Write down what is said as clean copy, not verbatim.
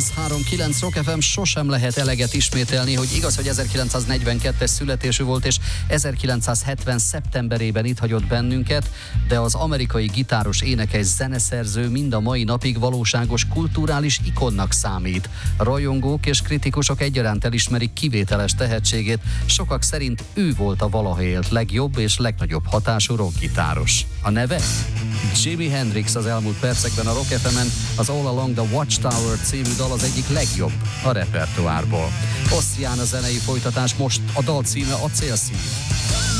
103.9 Rock FM, sosem lehet eleget ismételni, hogy igaz, hogy 1942-es születésű volt, és 1970. szeptemberében itt hagyott bennünket, de az amerikai gitáros, énekes, zeneszerző mind a mai napig valóságos kulturális ikonnak számít. Rajongók és kritikusok egyaránt elismerik kivételes tehetségét, sokak szerint ő volt a valaha élt legjobb és legnagyobb hatású rockgitáros. A neve? Jimi Hendrix. Az elmúlt percekben a Rock FM-en az All Along the Watchtower című dal az egyik legjobb a repertoárból. Oszcián a zenei folytatás, most a dal címe Acélszív.